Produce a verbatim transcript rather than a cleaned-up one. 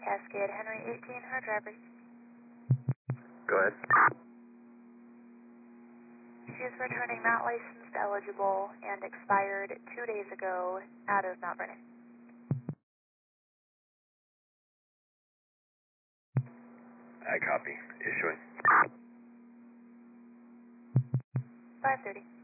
Cascade, Henry eighteen, her driver. Go ahead. She is returning not licensed, eligible, and expired two days ago out of Mount Vernon. I copy. Issuing. five thirty.